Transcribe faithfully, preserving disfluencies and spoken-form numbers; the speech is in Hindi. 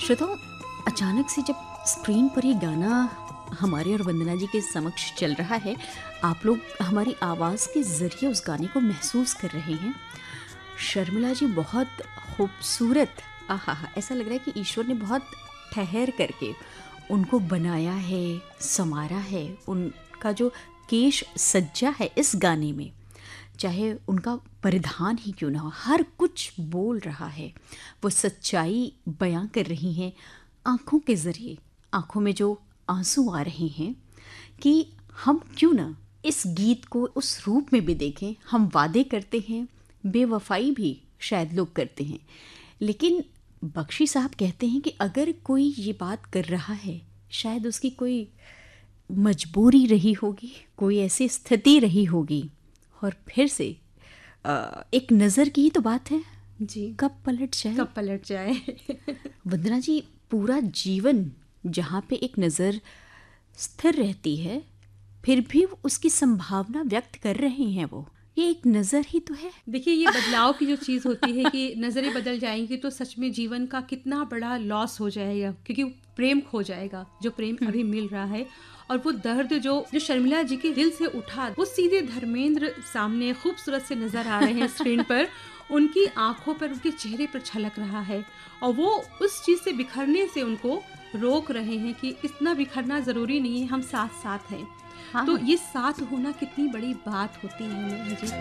श्रोताओं, अचानक से जब स्क्रीन पर ये गाना हमारे और वंदना जी के समक्ष चल रहा है, आप लोग हमारी आवाज़ के ज़रिए उस गाने को महसूस कर रहे हैं। शर्मिला जी बहुत खूबसूरत, आहा हा, ऐसा लग रहा है कि ईश्वर ने बहुत ठहर करके उनको बनाया है, संवारा है। उनका जो केश सज्जा है इस गाने में, चाहे उनका परिधान ही क्यों ना हो, हर कुछ बोल रहा है। वो सच्चाई बयां कर रही हैं आँखों के ज़रिए, आँखों में जो आंसू आ रहे हैं कि हम क्यों ना इस गीत को उस रूप में भी देखें। हम वादे करते हैं, बेवफाई भी शायद लोग करते हैं, लेकिन बख्शी साहब कहते हैं कि अगर कोई ये बात कर रहा है, शायद उसकी कोई मजबूरी रही होगी, कोई ऐसी स्थिति रही होगी, और फिर से आ, एक नज़र की ही तो बात है जी, कब पलट जाए कब पलट जाए। वंदना जी, पूरा जीवन जहाँ पे एक नज़र स्थिर रहती है, फिर भी उसकी संभावना व्यक्त कर रहे हैं, वो ये एक नज़र ही तो है। देखिए, ये बदलाव की जो चीज़ होती है कि नज़रें बदल जाएंगी तो सच में जीवन का कितना बड़ा लॉस हो जाएगा, क्योंकि प्रेम खो जाएगा जो प्रेम अभी मिल रहा है। और वो दर्द जो जो शर्मिला जी के दिल से उठा, वो सीधे धर्मेंद्र सामने खूबसूरत से नजर आ रहे हैं स्क्रीन पर। उनकी आंखों पर, उनके चेहरे पर छलक रहा है, और वो उस चीज़ से बिखरने से उनको रोक रहे हैं कि इतना बिखरना ज़रूरी नहीं है, हम साथ साथ हैं। हाँ। तो ये साथ होना कितनी बड़ी बात होती है जी।